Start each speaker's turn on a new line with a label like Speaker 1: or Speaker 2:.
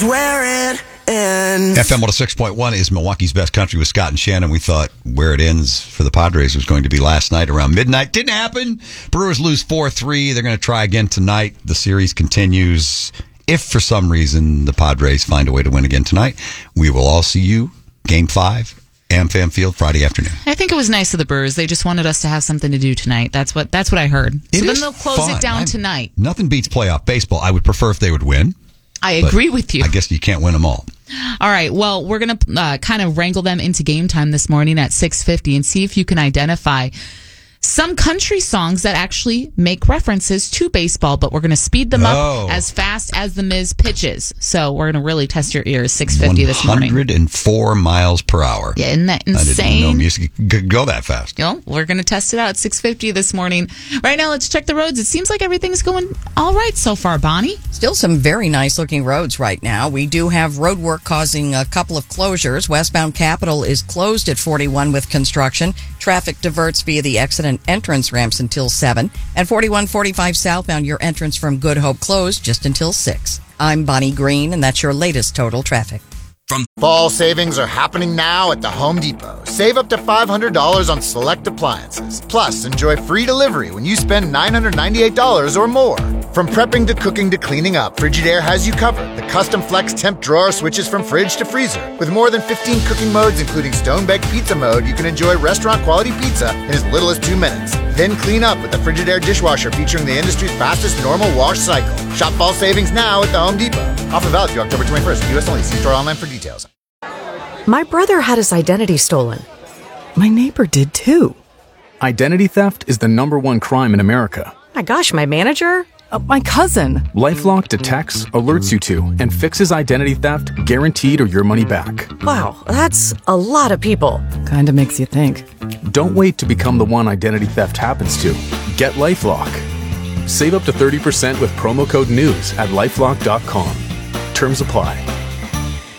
Speaker 1: Where it ends.
Speaker 2: FM 106.1 is Milwaukee's Best Country with Scott and Shannon. We thought where it ends for the Padres was going to be last night around midnight. Didn't happen. Brewers lose 4-3. They're going to try again tonight. The series continues. If for some reason the Padres find a way to win again tonight, we will all see you Game 5. AmFam Field Friday afternoon.
Speaker 3: I think it was nice of the Brewers. They just wanted us to have something to do tonight. That's what I heard. So then they'll close it down tonight.
Speaker 2: Nothing beats playoff baseball. I would prefer if they would win.
Speaker 3: I agree with you.
Speaker 2: I guess you can't win them all.
Speaker 3: All right. Well, we're going to kind of wrangle them into game time this morning at 6:50 and see if you can identify some country songs that actually make references to baseball, but we're going to speed them up as fast as the Miz pitches. So we're going to really test your ears. 6:50 this morning.
Speaker 2: 104 miles per hour.
Speaker 3: Yeah, isn't that insane?
Speaker 2: I didn't know music could go that fast.
Speaker 3: We're going to test it out at 6:50 this morning. Right now, let's check the roads. It seems like everything's going all right so far, Bonnie.
Speaker 4: Still some very nice looking roads right now. We do have road work causing a couple of closures. Westbound Capitol is closed at 41 with construction. Traffic diverts via the exit and entrance ramps until 7. And 4145 southbound, your entrance from Good Hope closed just until 6. I'm Bonnie Green, and that's your latest total traffic.
Speaker 5: Fall savings are happening now at the Home Depot. Save up to $500 on select appliances. Plus, enjoy free delivery when you spend $998 or more. From prepping to cooking to cleaning up, Frigidaire has you covered. The custom flex temp drawer switches from fridge to freezer. With more than 15 cooking modes, including stone-baked pizza mode, you can enjoy restaurant-quality pizza in as little as 2 minutes. Then clean up with the Frigidaire dishwasher featuring the industry's fastest normal wash cycle. Shop fall savings now at the Home Depot. Offer valid through October 21st. U.S. only. See store online for details.
Speaker 6: My brother had his identity stolen. My neighbor did too.
Speaker 7: Identity theft is the #1 crime in America.
Speaker 6: My gosh, my manager? My cousin.
Speaker 7: LifeLock detects, alerts you to, and fixes identity theft guaranteed or your money back.
Speaker 6: Wow, that's a lot of people. Kinda makes you think.
Speaker 7: Don't wait to become the one identity theft happens to. Get LifeLock. Save up to 30% with promo code NEWS at LifeLock.com. Terms apply.